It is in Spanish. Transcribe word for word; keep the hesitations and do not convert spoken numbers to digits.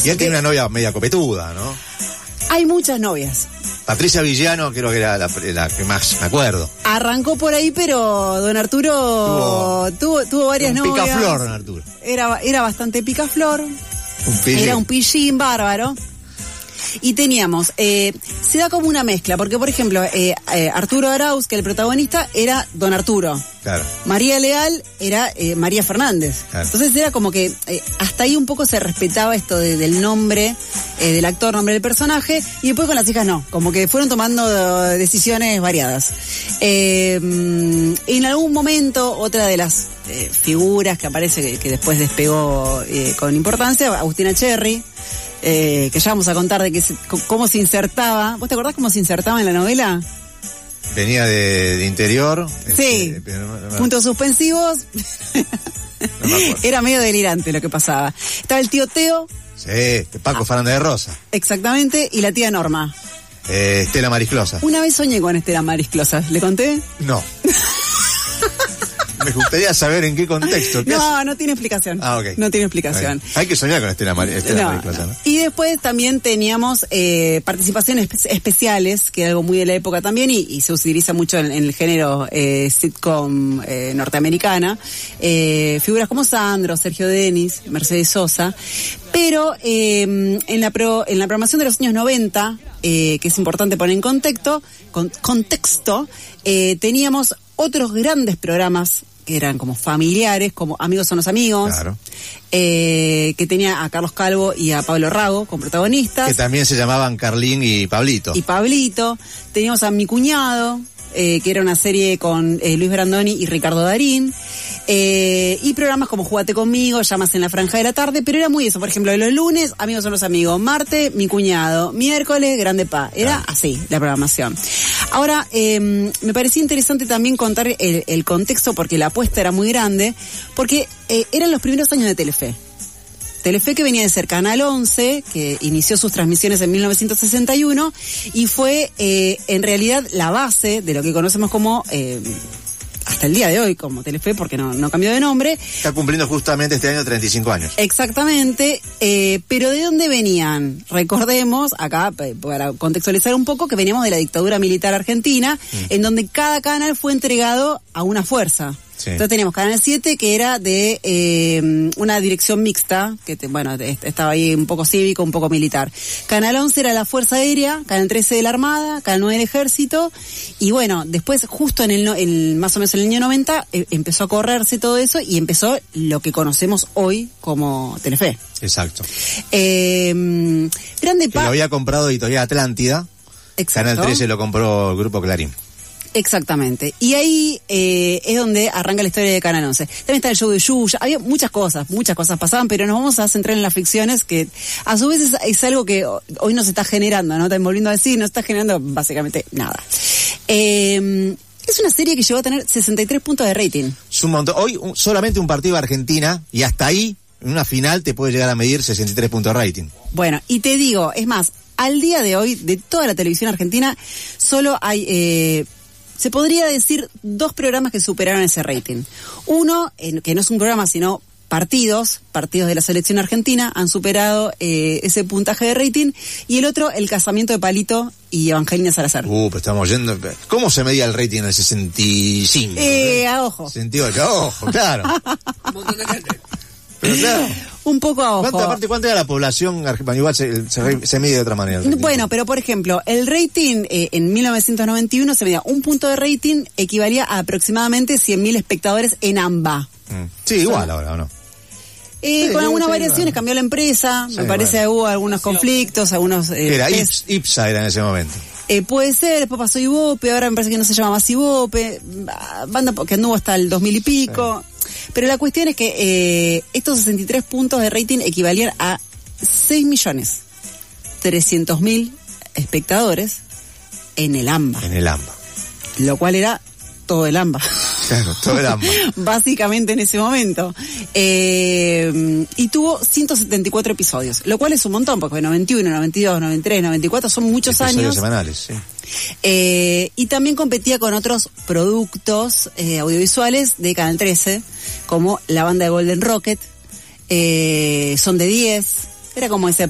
Y él tiene una novia media copetuda, ¿no? Hay muchas novias. Patricia Villano creo que era la, la que más me acuerdo. Arrancó por ahí, pero don Arturo tuvo, tuvo, tuvo varias un novias. Picaflor, don Arturo. Era, era bastante picaflor. Un pillín. Era un pillín bárbaro. Y teníamos, eh, se da como una mezcla, porque por ejemplo, eh, eh, Arturo Arauz, que el protagonista, era don Arturo. Claro. María Leal era eh, María Fernández. Claro. Entonces era como que eh, hasta ahí un poco se respetaba esto de, del nombre, eh, del actor, nombre del personaje, y después con las hijas no, como que fueron tomando uh, decisiones variadas. Eh, en algún momento, otra de las eh, figuras que aparece, que, que después despegó eh, con importancia, Agustina Cherry, eh, que ya vamos a contar de que se, cómo se insertaba. ¿Vos te acordás cómo se insertaba en la novela? Venía de, de interior. Sí, este, pero no, no, puntos suspensivos. No me acuerdo. Era medio delirante lo que pasaba. Estaba el tío Teo. Sí, de Paco ah. Fernández de Rosa. Exactamente, y la tía Norma. Eh, Estela Marisclosa. Una vez soñé con Estela Marisclosa, ¿le conté? No. Me gustaría saber en qué contexto. ¿Qué no, es? no tiene explicación. Ah, ok. No tiene explicación. Okay. Hay que soñar con Estela, Mar Estela no, Marisclosa, ¿no? Y después también teníamos eh, participaciones espe especiales, que es algo muy de la época también, y, y se utiliza mucho en, en el género eh, sitcom eh, norteamericana. Eh, figuras como Sandro, Sergio Denis, Mercedes Sosa. Pero eh, en, la pro, en la programación de los años noventa, eh, que es importante poner en contexto, con, contexto eh, teníamos otros grandes programas que eran como familiares, como Amigos son los amigos, claro. eh, que tenía a Carlos Calvo y a Pablo Rago como protagonistas. Que también se llamaban Carlín y Pablito. Y Pablito. Teníamos a Mi Cuñado, eh, que era una serie con eh, Luis Brandoni y Ricardo Darín. Eh, y programas como Jugate conmigo, Llamas en la franja de la tarde, pero era muy eso. Por ejemplo, los lunes, Amigos son los amigos. Martes, Mi Cuñado. Miércoles, Grande Pa. Era claro. así la programación. Ahora, eh, me parecía interesante también contar el, el contexto, porque la apuesta era muy grande, porque eh, eran los primeros años de Telefe. Telefe, que venía de ser Canal once, que inició sus transmisiones en mil novecientos sesenta y uno, y fue eh, en realidad la base de lo que conocemos como... Eh, hasta el día de hoy como Telefe, porque no, no cambió de nombre. Está cumpliendo justamente este año treinta y cinco años. Exactamente, eh, pero ¿de dónde venían? Recordemos, acá para contextualizar un poco, que veníamos de la dictadura militar argentina, mm. en donde cada canal fue entregado a una fuerza. Sí. Entonces teníamos Canal siete, que era de eh, una dirección mixta, que te, bueno, estaba ahí un poco cívico, un poco militar. Canal once era la Fuerza Aérea, Canal trece de la Armada, Canal nueve del Ejército, y bueno, después justo en el, el más o menos en el año noventa eh, empezó a correrse todo eso y empezó lo que conocemos hoy como Telefe. Exacto. Eh, Grande Pa... Que lo había comprado Editorial Atlántida. Exacto. Canal trece lo compró el Grupo Clarín. Exactamente. Y ahí eh, es donde arranca la historia de Canal once. También está el show de Yuya. Había muchas cosas, muchas cosas pasaban, pero nos vamos a centrar en las ficciones, que a su vez es, es algo que hoy no se está generando, ¿no? Están volviendo a decir, no está generando básicamente nada. Eh, es una serie que llegó a tener sesenta y tres puntos de rating. Es un montón. Hoy un, solamente un partido de Argentina, y hasta ahí, en una final, te puede llegar a medir sesenta y tres puntos de rating. Bueno, y te digo, es más, al día de hoy, de toda la televisión argentina, solo hay... Eh, se podría decir dos programas que superaron ese rating. Uno, eh, que no es un programa, sino partidos, partidos de la selección argentina, han superado eh, ese puntaje de rating. Y el otro, El casamiento de Palito y Evangelina Salazar. Uh, pues estamos yendo... ¿Cómo se medía el rating en el sesenta y cinco? Eh, a ojo. sesenta y ocho, a ojo, claro. Un montón de gente. Pero claro. Un poco a ojo. ¿Cuánto, aparte, ¿cuánto era la población argentina? Igual se, se, se mide de otra manera. Bueno, pero por ejemplo, el rating eh, en mil novecientos noventa y uno se medía. Un punto de rating equivalía a aproximadamente cien mil espectadores en A M B A. Mm. Sí, igual ahora, ¿o no? Eh, sí, con algunas sí, variaciones, bueno. Cambió la empresa, sí, me parece que bueno. Hubo algunos conflictos, algunos... Eh, era Ips, IPSA era en ese momento. Eh, puede ser, después pasó Ibope, ahora me parece que no se llama más Ibope, banda que anduvo hasta el dos mil y pico... Sí. Pero la cuestión es que eh, estos sesenta y tres puntos de rating equivalían a seis millones trescientos mil espectadores en el A M B A. En el A M B A. Lo cual era todo el A M B A. Claro, todo el A M B A. Básicamente en ese momento. Eh, y tuvo ciento setenta y cuatro episodios, lo cual es un montón, porque noventa y uno, noventa y dos, noventa y tres, noventa y cuatro son muchos episodios años. Semanales, sí. Eh, y también competía con otros productos eh, audiovisuales de Canal trece, como la banda de Golden Rocket, eh, Son de diez, era como ese